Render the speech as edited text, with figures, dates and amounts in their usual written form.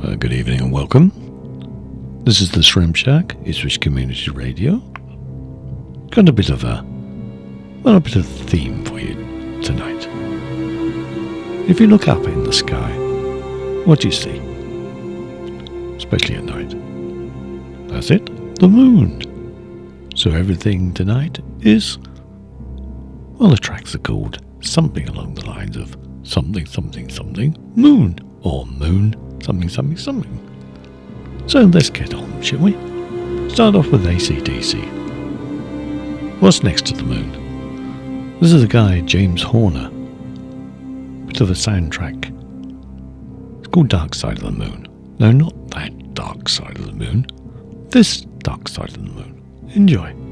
Good evening and welcome. This is the Shrimp Shack, Ipswich Community Radio. Got a bit of a theme for you tonight. If you look up in the sky, what do you see? Especially at night. That's it, the moon. So everything tonight is, well, the tracks are called something along the lines of something, something, something, moon, or moon, something, something, something. So let's get on, shall we? Start off with AC/DC. What's next to the moon? This is a guy, James Horner. Bit of a soundtrack. It's called Dark Side of the Moon. No, not that dark side of the moon. This dark side of the moon. Enjoy.